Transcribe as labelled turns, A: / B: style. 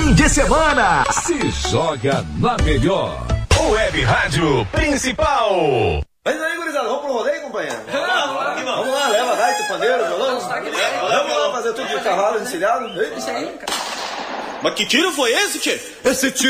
A: fim de semana.
B: Se joga na melhor. Web Rádio Principal.
C: Mas aí, gurizada, vamos pro rodeio, companheiro? Vamos lá, leva gaita, pandeiro, violão. Vamos lá fazer tudo de cavalo encilhado.
D: Isso aí, cara.
C: Mas que tiro foi esse, tchê?
E: Esse tiro